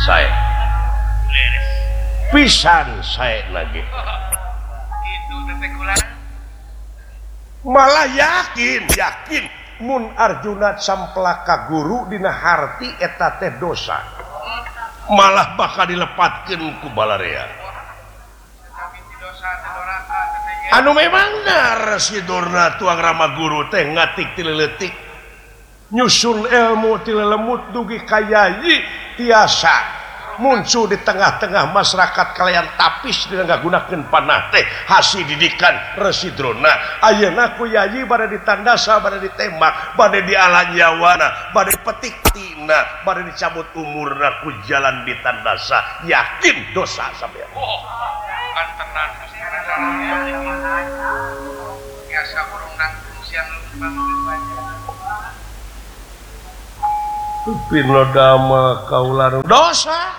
saya pisan saya lagi malah yakin mun Arjuna samplaka guru dina harti eta teh dosa malah bakal dilepatkeun ku balarea anu memangna residurna tuang rama guru teh ngatik ti leutik nyusun ilmu ti lelemut dugi kayai tiasa muncul di tengah-tengah masyarakat kalian tapis dengan ngagunakeun panah teh hasil didikan residrona ayeuna ku yayi bade ditandasa bade ditembak bade diala nyawana bade petik tina bade dicabut umurna ku jalan ditandasa yakin dosa sampean kan tenan biasa urang nangtung siang leumpang pino dama kaulan dosa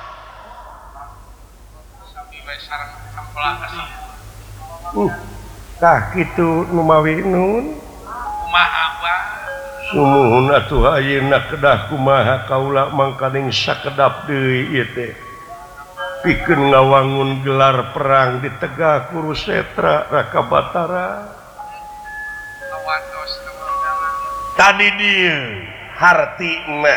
tah kitu nu mawi nun kumaha Pak sumuhun atuh ayeuna kedah kumaha kaula mangkaning sakedap deui ieu teh pikeun ngawangun gelar perang di Tegah Kurusetra Raka Batara tadi dieu hartina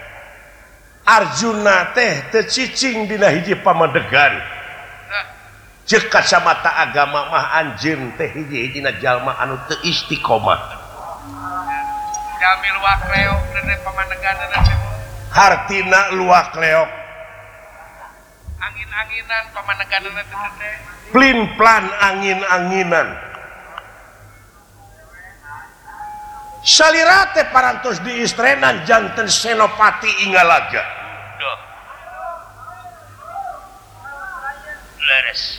Arjuna teh teu cicing dina hiji pamadegan cek kacamata agama mah anjeun teh hiji-hijina jalma anu teu istiqomah jalmi luak reok dene pamandeganna teh hartina luak leok angin-anginan pamandeganna teh plin-plan angin-anginan salira teh parantos diistrenan janten Senopati Inggalaga duh leres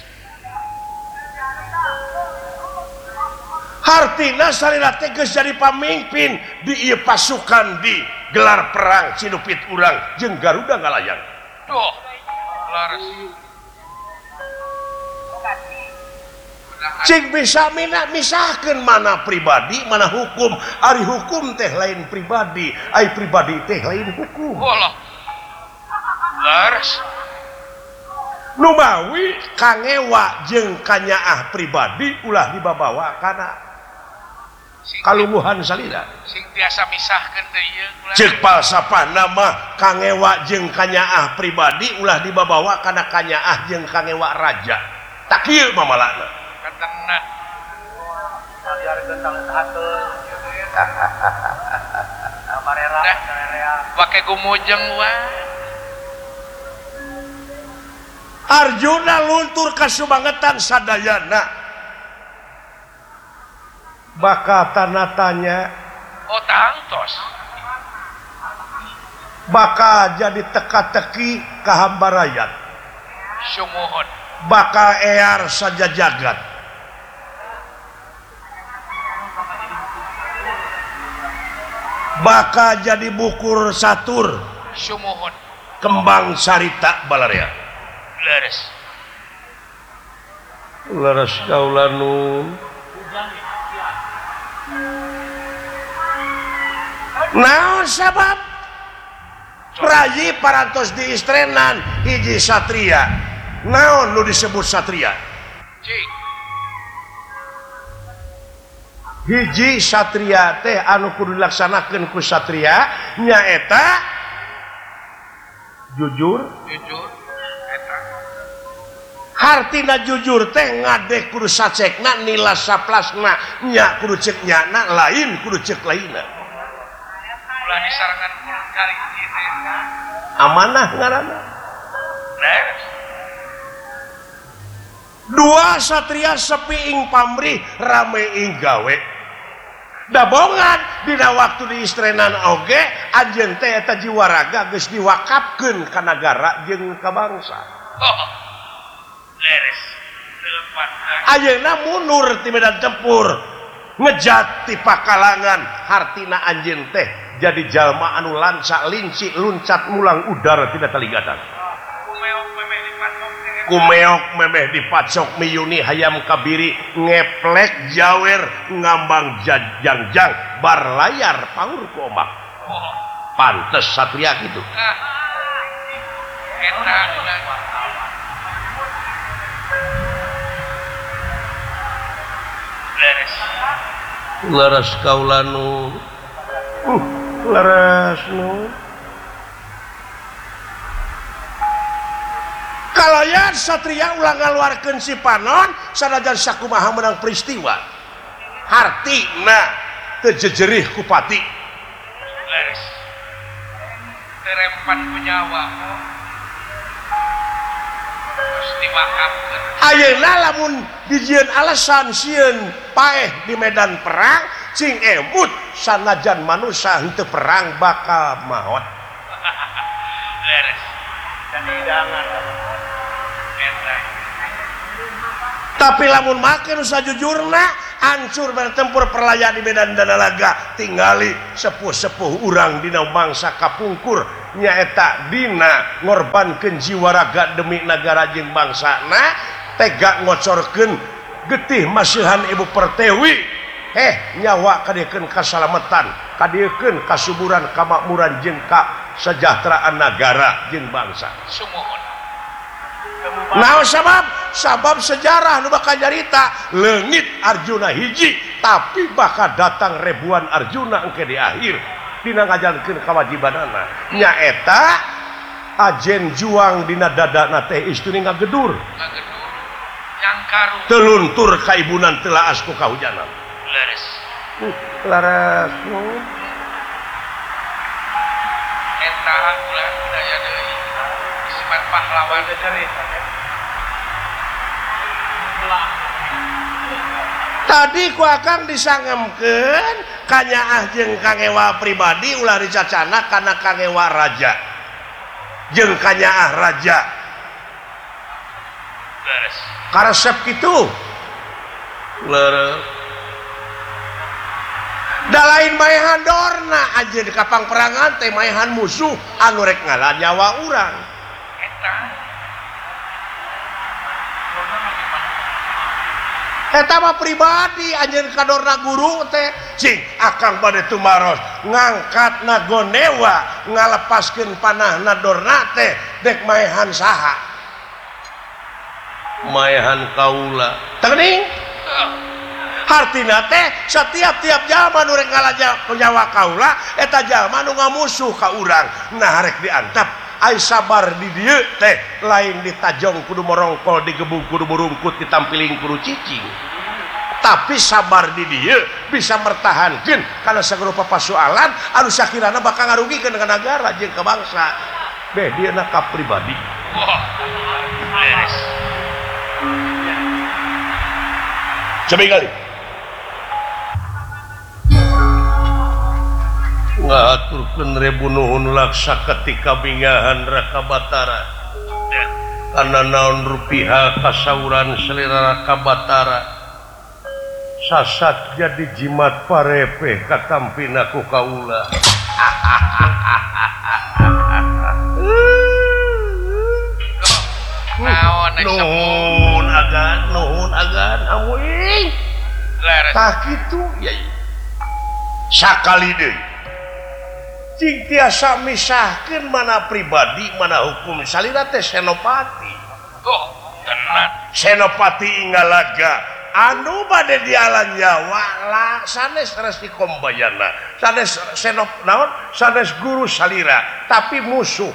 hartina salira teh geus jadi pamimpin di ieu pasukan di gelar perang Cinupit urang jeung Garuda Ngalayang duh leres cing bisa misahkeun mana pribadi mana hukum ari hukum teh lain pribadi ai pribadi teh lain hukum walah leres nu mawi kangewa jeung kanyaah pribadi ulah dibabawa kana kalungguhan salira sing tiasa misahkeun teh ieu ceuk palsafana mah kangewa jeung kanyaah pribadi ulah dibabawa kana kanyaah jeung kangewa raja tak kieu mamalana katengna biar gentang sahateun amarera pake gumujeng wae Arjuna luntur ka subangetan sadayana baka tanatanya oh tangtos baka jadi teka-teki ka hamba rakyat sumuhun baka ear saja jagat baka jadi bukur satur sumuhun kembang sarita balarea leres leres kaulanun naon sabab rayi parantos diistrenan hiji satria naon nu disebut satria cing hiji satria teh anu kudu dilaksanakeun ku satria nyaeta jujur eta hartina jujur teh ngadek kudu sacekna nila saplasna nya kudu cek nyana lain kudu cek lainna ulah disarangan kali kieu amanah ngaranna leres dua satria sepi ing pamrih rame ing gawe dabongan dina waktu diistrenan oge anjeun teh eta jiwa raga geus diwakafkeun ka nagara jeung ka bangsa oh leres leupat ayeuna mundur ti medan tempur ngejat ti pakalangan hartina anjeun teh jadi jalma anu lanca linci luncat mulang udara tidak taligatan kumeok memeh dipacok miyuni hayam kabiri ngeplek jawer ngambang jangjang bar layar paur ku ombak pantes satria gitu leres kaulanu leres nu kalayan satria ulang ngaluarkeun si Panon sanajan sakumaha menang peristiwa hartina teu jejerih ku pati leres terempan ku nyawa terus diwakafkeun ayeuna lamun dijieun alasan sieun paeh di medan perang cing emut sanajan manusia henteu perang bakal maot leres jadi hidangan tapi lamun make nu sajujurna hancur bertempur perlayan di medan Danalaga tingali sepuh-sepuh urang dina mangsa kapungkur nyaeta dina ngorbankeun jiwa raga demi nagara jeung bangsana tega ngocorkeun getih masihan Ibu Pertiwi nyawa kadiekeun kasalamatan kadiekeun kasuburan kamakmuran jeung kasejahteraan nagara jeung bangsa sumuhun nah sabab sejarah nu bakal nyarita leungit Arjuna hiji tapi bakal datang ribuan Arjuna engke di akhir dina ngajalankeun kawajibanana nyaeta ajen juang dina dadana teh istri ngagedur yang karu teluntur kaibunan telah asku kahujanan leres laras eta ulah daya deui sifat pahlawan cerita tadi ku akang disangemkeun kanyaah jeung kangewa pribadi ulah dicacana kana kangewa raja jeung kanyaah raja leres karesep kitu leres da lain maehan dorna aja di kapang perangan teh maehan musuh anu rek ngalah nyawa urang eta mah pribadi anjeun kadorna guru teh cing akang bade tumaros ngangkat nagonewa ngalepaskeun panahna dorna teh dek maehan saha maehan kaula teuing hartina teh setiap jalma nu rek ngalaja nyawa kaula eta jalma nu ngamusuh ka urang nah rek diantap ai sabar di dieu teh lain ditajong kudu morongkol digebung kudu burungkut ditampiling kudu cicing tapi sabar di dieu bisa mertahankeun kana sagerupa pasoalan anu sakirana bakal ngarugikeun ka nagara jeung ka bangsa beh dieu na ka pribadi leres Coba ngaturkeun rebu nuhun laksa ketika bingahan Raka Batara kana naon rupiah kasauran selera Raka Batara sasat jadi jimat parepe katampina ku kaula nuhun agan amuing tah kitu ya sakali deui cing tiasa misahkeun mana pribadi mana hukum salira teh senopati senopati Inggalaga anu bade dialan Jawa lah sanes resi kombayana sanes senop naon sanes guru salira tapi musuh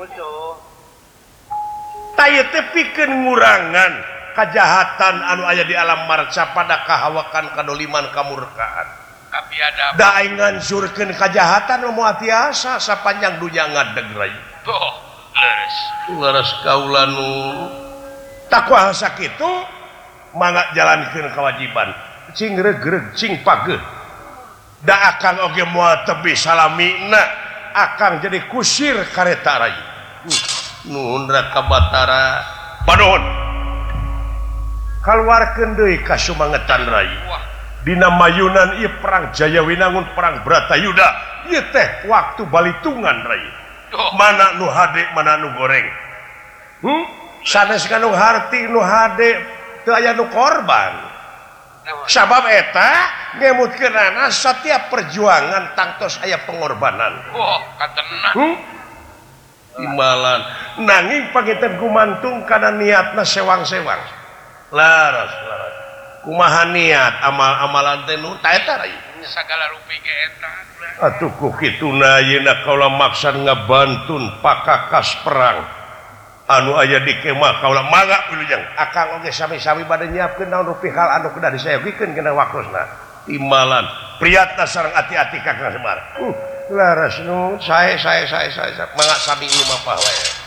taya teh pikeun ngurangan kajahatan anu aya di alam marca pada kahawakan kadoliman kamurkaan da aing ngancurkeun kajahatan moal tiasa sapanjang dunya ngadeg rai leres kaula nu takwa sakitu mangga jalankeun kewajiban cing regreg cing pageuh da akang oge moal tebih salamina akang jadi kusir kareta rai nuhun Raka Batara panuhun kaluarkeun deui ka sumangetan rai dina mayunan ieu perang Jayawinangun perang Bratayuda ieu teh waktu balitungan rai mana nu hade mana nu goreng sanes nu harti nu hade teu aya nu korban sabab eta ngemutkeunana setiap perjuangan tangtos aya pengorbanan katena imbalan nanging paketan gumantung karena niatna sewang-sewang laras kumaha niat amal-amalan teh nu taeta segala rupi ge eta atuh ku kituna yeuna kaula maksud ngabantun pakakas perang anu aya di kemah kaula mangga wilujeng akang oge sami-sami bade nyiapkeun naon rupi hal anu kudu disaeukikeun kana waktuna timbalan priyatna sareng ati-ati Kakang Semar laras nu sae mangga sami ieu mah wae